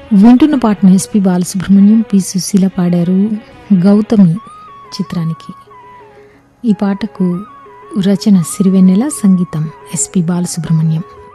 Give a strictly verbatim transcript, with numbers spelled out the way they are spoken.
వింటున్న పాటను SP Balasubrahmanyam, P Susheela పాడారు గౌతమి చిత్రానికి. ఈ పాటకు రచన సిరివెన్నెల, సంగీతం ఎస్పి బాలసుబ్రహ్మణ్యం.